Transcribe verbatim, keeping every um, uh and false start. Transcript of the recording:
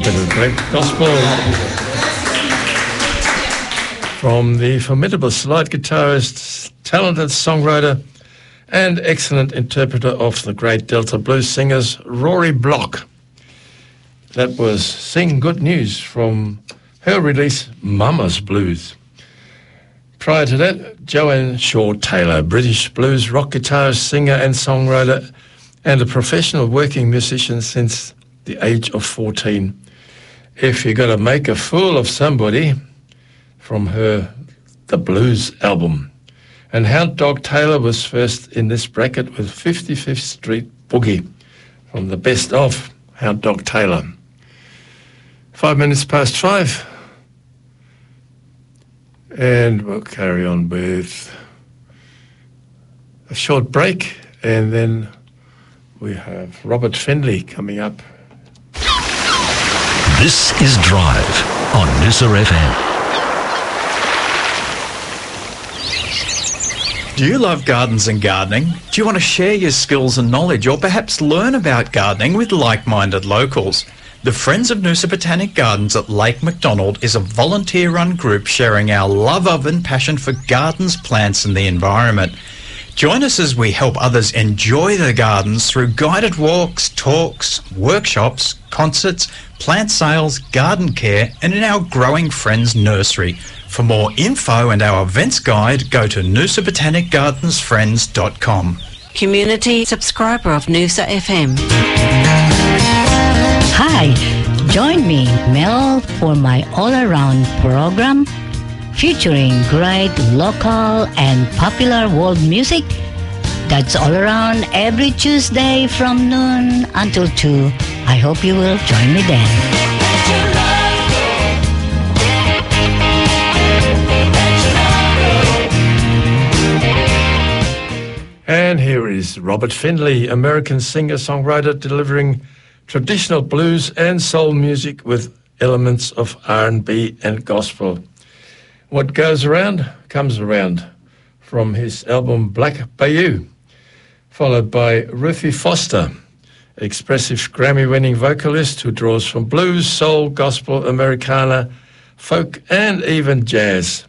bit of great gospel from the formidable slide guitarist, talented songwriter, and excellent interpreter of the great Delta blues singers, Rory Block. That was Sing Good News from her release, Mama's Blues. Prior to that, Joanne Shaw Taylor, British blues rock guitarist, singer and songwriter, and a professional working musician since the age of fourteen. If You're Gonna Make a Fool of Somebody, from her The Blues album. And Hound Dog Taylor was first in this bracket with fifty-fifth Street Boogie, from the best of Hound Dog Taylor. Five minutes past five. And we'll carry on with a short break, and then we have Robert Findlay coming up. This is Drive on Noosa F M. Do you love gardens and gardening? Do you want to share your skills and knowledge, or perhaps learn about gardening with like-minded locals? The Friends of Noosa Botanic Gardens at Lake MacDonald is a volunteer-run group sharing our love of and passion for gardens, plants and the environment. Join us as we help others enjoy their gardens through guided walks, talks, workshops, concerts, plant sales, garden care, and in our growing Friends Nursery. For more info and our events guide, go to noosa botanic gardens friends dot com. Community subscriber of Noosa F M. Hi, join me, Mel, for my all-around program featuring great local and popular world music. That's all around every Tuesday from noon until two. I hope you will join me then. And here is Robert Findlay, American singer-songwriter, delivering traditional blues and soul music with elements of R and B and gospel. What goes around comes around, from his album Black Bayou, followed by Ruthie Foster, expressive Grammy-winning vocalist who draws from blues, soul, gospel, Americana, folk and even jazz.